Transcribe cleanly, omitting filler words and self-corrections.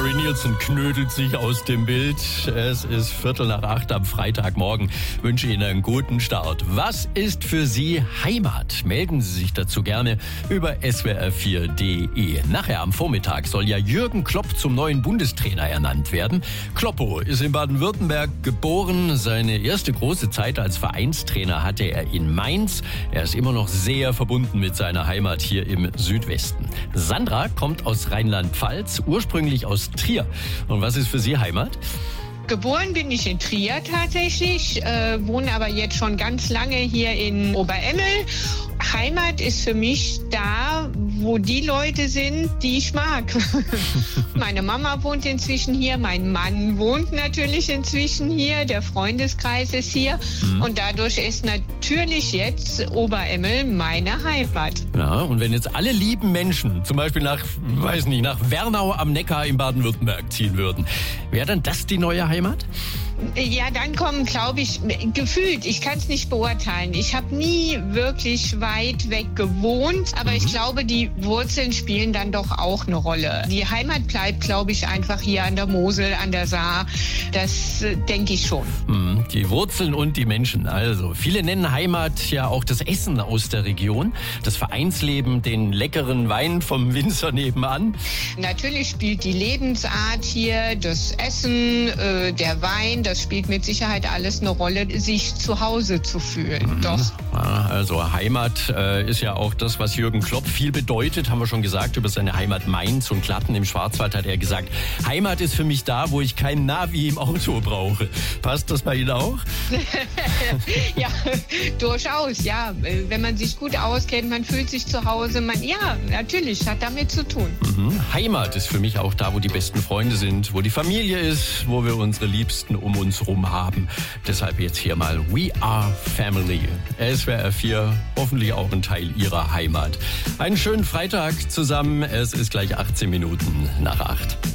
Harry Nilsson knödelt sich aus dem Bild. Es ist 7:45 am Freitagmorgen. Ich wünsche Ihnen einen guten Start. Was ist für Sie Heimat? Melden Sie sich dazu gerne über swr4.de. Nachher am Vormittag soll ja Jürgen Klopp zum neuen Bundestrainer ernannt werden. Kloppo ist in Baden-Württemberg geboren. Seine erste große Zeit als Vereinstrainer hatte er in Mainz. Er ist immer noch sehr verbunden mit seiner Heimat hier im Südwesten. Sandra kommt aus Rheinland-Pfalz, ursprünglich aus Trier. Und was ist für Sie Heimat? Geboren bin ich in Trier tatsächlich, wohne aber jetzt schon ganz lange hier in Oberemmel. Heimat ist für mich da, wo die Leute sind, die ich mag. Meine Mama wohnt inzwischen hier, mein Mann wohnt natürlich inzwischen hier, der Freundeskreis ist hier. Und dadurch ist natürlich jetzt Oberemmel meine Heimat. Ja, und wenn jetzt alle lieben Menschen zum Beispiel nach Wernau am Neckar in Baden-Württemberg ziehen würden, wäre dann das die neue Heimat? Ja, dann kommen, glaube ich, gefühlt, ich kann es nicht beurteilen. Ich habe nie wirklich weit weg gewohnt, aber ich glaube, die Wurzeln spielen dann doch auch eine Rolle. Die Heimat bleibt, glaube ich, einfach hier an der Mosel, an der Saar. Das denke ich schon. Die Wurzeln und die Menschen. Also, viele nennen Heimat ja auch das Essen aus der Region, das Vereinsleben, den leckeren Wein vom Winzer nebenan. Natürlich spielt die Lebensart hier, das Essen, der Wein, das spielt mit Sicherheit alles eine Rolle, sich zu Hause zu fühlen. Doch. Ja, also Heimat ist ja auch das, was Jürgen Klopp viel bedeutet, haben wir schon gesagt, über seine Heimat Mainz und Glatten im Schwarzwald hat er gesagt, Heimat ist für mich da, wo ich kein Navi im Auto brauche. Passt das bei Ihnen auch? Ja, durchaus, ja. Wenn man sich gut auskennt, man fühlt sich zu Hause, ja, natürlich, hat damit zu tun. Heimat ist für mich auch da, wo die besten Freunde sind, wo die Familie ist, wo wir unsere Liebsten um uns rum haben. Deshalb jetzt hier mal We Are Family. SWR4, hoffentlich auch ein Teil Ihrer Heimat. Einen schönen Freitag zusammen. Es ist gleich 18 Minuten nach 8.